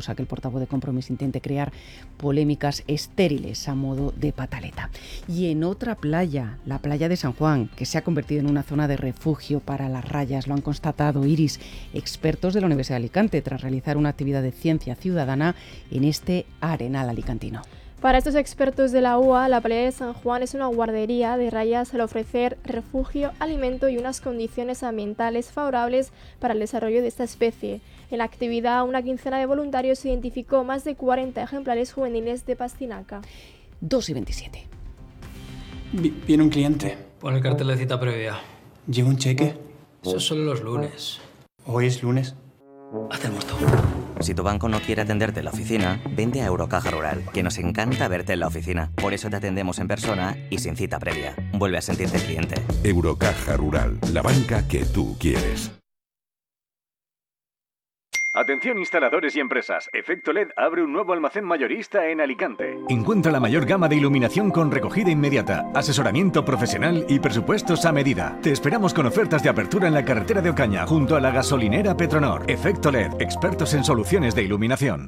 cosa que el portavoz de Compromís intente crear polémicas estériles a modo de pataleta. Y en otra playa, la playa de San Juan, que se ha convertido en una zona de refugio para las rayas, lo han constatado, Iris, expertos de la Universidad de Alicante, tras realizar una actividad de ciencia ciudadana en este arenal alicantino. Para estos expertos de la UA, la playa de San Juan es una guardería de rayas al ofrecer refugio, alimento y unas condiciones ambientales favorables para el desarrollo de esta especie. En la actividad, una quincena de voluntarios identificó más de 40 ejemplares juveniles de pastinaca. 2:27. Viene un cliente. Pon el cartel de cita previa. ¿Lleva un cheque? Eso es solo los lunes. ¿Hoy es lunes? Hacemos todo. Si tu banco no quiere atenderte en la oficina, vente a Eurocaja Rural, que nos encanta verte en la oficina. Por eso te atendemos en persona y sin cita previa. Vuelve a sentirte cliente. Eurocaja Rural, la banca que tú quieres. Atención instaladores y empresas, Efecto LED abre un nuevo almacén mayorista en Alicante. Encuentra la mayor gama de iluminación con recogida inmediata, asesoramiento profesional y presupuestos a medida. Te esperamos con ofertas de apertura en la carretera de Ocaña, junto a la gasolinera Petronor. Efecto LED, expertos en soluciones de iluminación.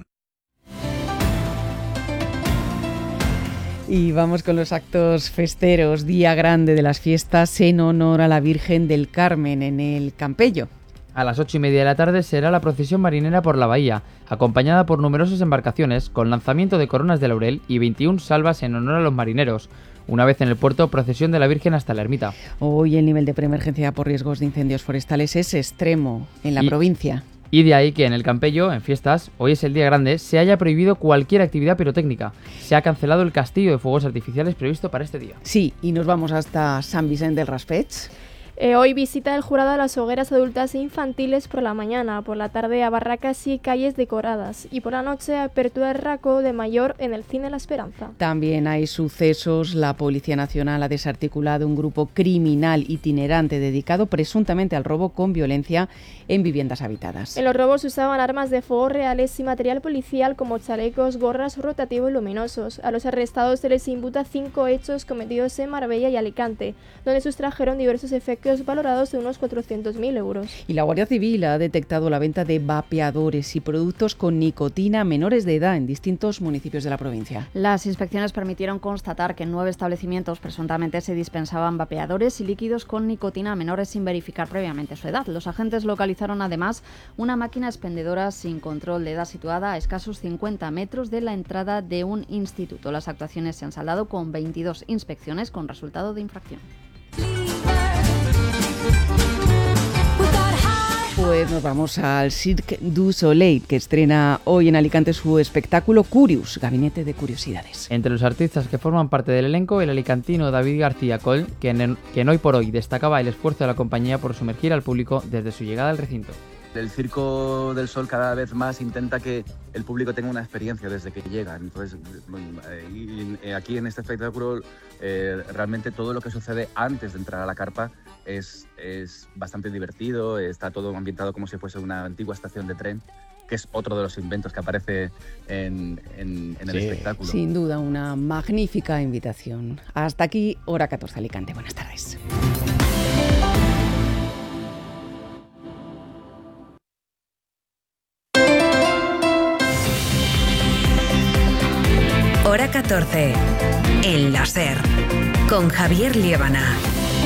Y vamos con los actos festeros, día grande de las fiestas en honor a la Virgen del Carmen en el Campello. A las 8:30 de la tarde será la procesión marinera por la bahía, acompañada por numerosas embarcaciones, con lanzamiento de coronas de laurel y 21 salvas en honor a los marineros. Una vez en el puerto, procesión de la Virgen hasta la ermita. Hoy el nivel de preemergencia por riesgos de incendios forestales es extremo en la provincia. Y de ahí que en el Campello, en fiestas, hoy es el día grande, se haya prohibido cualquier actividad pirotécnica. Se ha cancelado el castillo de fuegos artificiales previsto para este día. Sí, y nos vamos hasta San Vicente del Raspeig. Hoy visita el jurado a las hogueras adultas e infantiles por la mañana, por la tarde a barracas y calles decoradas y por la noche apertura del Raco de Mayor en el Cine La Esperanza. También hay sucesos. La Policía Nacional ha desarticulado un grupo criminal itinerante dedicado presuntamente al robo con violencia en viviendas habitadas. En los robos se usaban armas de fuego reales y material policial como chalecos, gorras, rotativos y luminosos. A los arrestados se les imputa 5 hechos cometidos en Marbella y Alicante, donde sustrajeron diversos efectos valorados de unos 400.000 euros. Y la Guardia Civil ha detectado la venta de vapeadores y productos con nicotina a menores de edad en distintos municipios de la provincia. Las inspecciones permitieron constatar que en 9 establecimientos presuntamente se dispensaban vapeadores y líquidos con nicotina a menores sin verificar previamente su edad. Los agentes localizaron además una máquina expendedora sin control de edad situada a escasos 50 metros de la entrada de un instituto. Las actuaciones se han saldado con 22 inspecciones con resultado de infracción. Pues nos vamos al Cirque du Soleil, que estrena hoy en Alicante su espectáculo Curious, Gabinete de Curiosidades. Entre los artistas que forman parte del elenco, el alicantino David García Coll, que en Hoy por Hoy destacaba el esfuerzo de la compañía por sumergir al público desde su llegada al recinto. El Circo del Sol cada vez más intenta que el público tenga una experiencia desde que llega. Entonces, aquí en este espectáculo, realmente todo lo que sucede antes de entrar a la carpa es bastante divertido. Está todo ambientado como si fuese una antigua estación de tren, que es otro de los inventos que aparece en el espectáculo. Sin duda, una magnífica invitación. Hasta aquí, Hora 14 Alicante. Buenas tardes. Hora 14, El Láser, con Javier Liébana.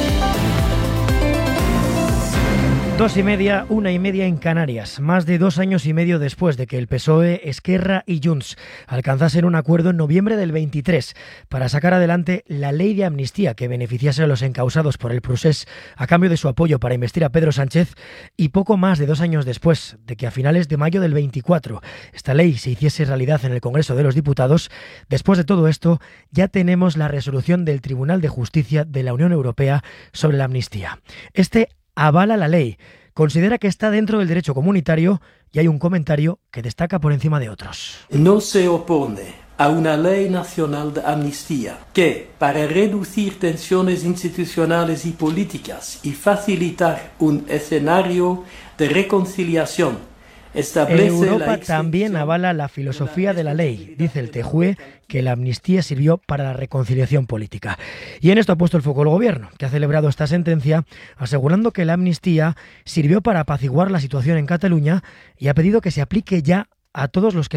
2:30, 1:30 en Canarias. Más de 2 años y medio después de que el PSOE, Esquerra y Junts alcanzasen un acuerdo en noviembre del 23 para sacar adelante la ley de amnistía que beneficiase a los encausados por el procés a cambio de su apoyo para investir a Pedro Sánchez, y poco más de 2 años después de que a finales de mayo del 24 esta ley se hiciese realidad en el Congreso de los Diputados, después de todo esto ya tenemos la resolución del Tribunal de Justicia de la Unión Europea sobre la amnistía. Este avala la ley, considera que está dentro del derecho comunitario y hay un comentario que destaca por encima de otros. No se opone a una ley nacional de amnistía que, para reducir tensiones institucionales y políticas y facilitar un escenario de reconciliación, Europa también avala la filosofía de la ley. Dice el TJUE que la amnistía sirvió para la reconciliación política. Y en esto ha puesto el foco el Gobierno, que ha celebrado esta sentencia asegurando que la amnistía sirvió para apaciguar la situación en Cataluña y ha pedido que se aplique ya a todos los que